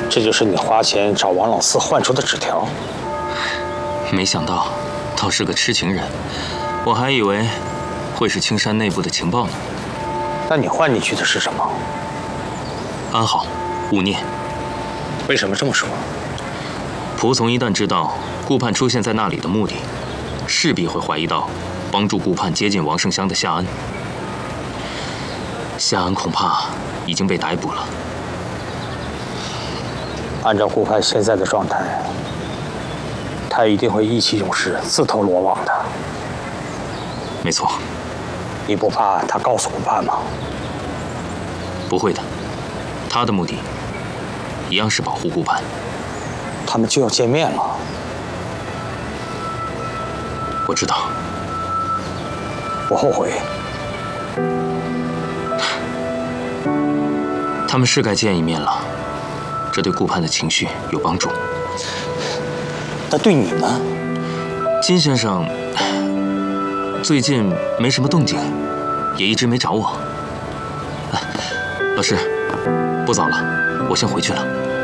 这就是你花钱找王老四换出的纸条。 没想到，倒是个痴情人，我还以为会是青山内部的情报呢。 那你换进去的是什么？ 安好，勿念。 为什么这么说？ 仆从一旦知道顾盼出现在那里的目的，势必会怀疑到帮助顾盼接近王圣香的夏恩。夏恩恐怕已经被逮捕了。 按照顾盼现在的状态，他一定会意气用事，自投罗网的。 没错。 你不怕他告诉顾盼吗？ 不会的，他的目的一样是保护顾盼。 他们就要见面了。 我知道。 我后悔。 他们是该见一面了，这对顾盼的情绪有帮助。 那对你呢？ 金先生最近没什么动静，也一直没找我。老师，不早了，我先回去了。